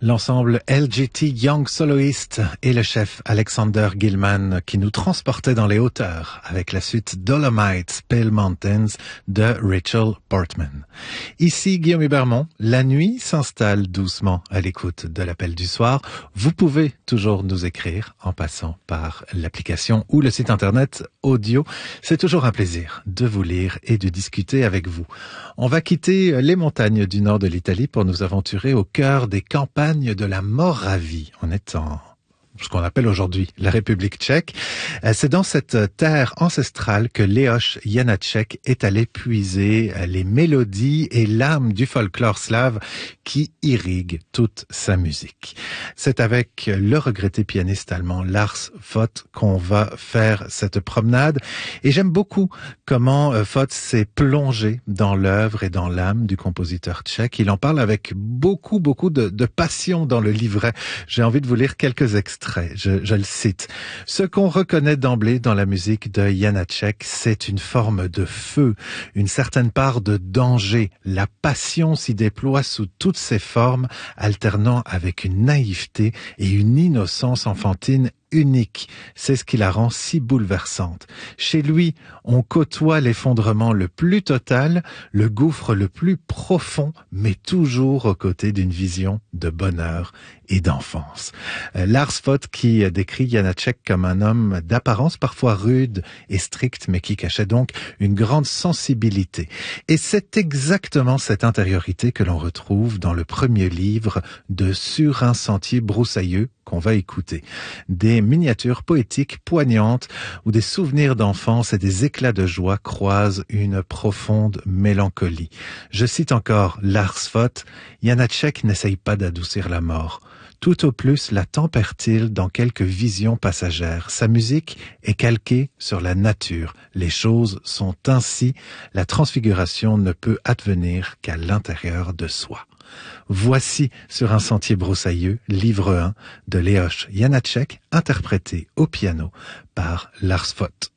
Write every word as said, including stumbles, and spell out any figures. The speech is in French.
L'ensemble L G T Young Soloist et le chef Alexander Gilman qui nous transportait dans les hauteurs avec la suite Dolomites, Pale Mountains de Rachel Portman. Ici Guillaume Hubermont, la nuit s'installe doucement à l'écoute de l'appel du soir. Vous pouvez toujours nous écrire en passant par l'application ou le site internet audio. C'est toujours un plaisir de vous lire et de discuter avec vous. On va quitter les montagnes du nord de l'Italie pour nous aventurer au cœur des campagnes de la Moravie. On est en ce qu'on appelle aujourd'hui la République tchèque. C'est dans cette terre ancestrale que Leoš Janáček est allé puiser les mélodies et l'âme du folklore slave qui irrigue toute sa musique. C'est avec le regretté pianiste allemand Lars Vogt qu'on va faire cette promenade. Et j'aime beaucoup comment Vogt s'est plongé dans l'œuvre et dans l'âme du compositeur tchèque. Il en parle avec beaucoup, beaucoup de, de passion dans le livret. J'ai envie de vous lire quelques extraits. Je, je le cite. Ce qu'on reconnaît d'emblée dans la musique de Janáček, c'est une forme de feu, une certaine part de danger. La passion s'y déploie sous toutes ses formes, alternant avec une naïveté et une innocence enfantine unique. C'est ce qui la rend si bouleversante. Chez lui, on côtoie l'effondrement le plus total, le gouffre le plus profond, mais toujours aux côtés d'une vision de bonheur et d'enfance. Lars Vogt qui décrit Janáček comme un homme d'apparence parfois rude et stricte, mais qui cachait donc une grande sensibilité. Et c'est exactement cette intériorité que l'on retrouve dans le premier livre de Sur un sentier broussailleux qu'on va écouter. Des miniatures poétiques poignantes où des souvenirs d'enfance et des éclats de joie croisent une profonde mélancolie. Je cite encore Lars Vogt, Janáček n'essaye pas d'adoucir la mort. Tout au plus la tempère-t-il dans quelques visions passagères. Sa musique est calquée sur la nature. Les choses sont ainsi. La transfiguration ne peut advenir qu'à l'intérieur de soi. Voici Sur un sentier broussailleux, livre un de Leoš Janáček, interprété au piano par Lars Vogt.